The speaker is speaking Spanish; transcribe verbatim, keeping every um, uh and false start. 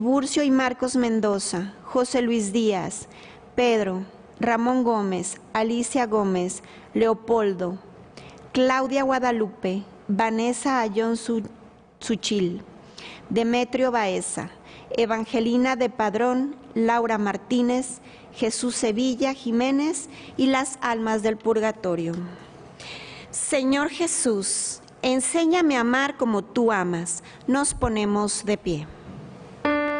Burcio y Marcos Mendoza, José Luis Díaz, Pedro, Ramón Gómez, Alicia Gómez, Leopoldo, Claudia Guadalupe, Vanessa Ayón Suchil, Demetrio Baeza, Evangelina de Padrón, Laura Martínez, Jesús Sevilla Jiménez y las almas del purgatorio. Señor Jesús, enséñame a amar como tú amas. Nos ponemos de pie.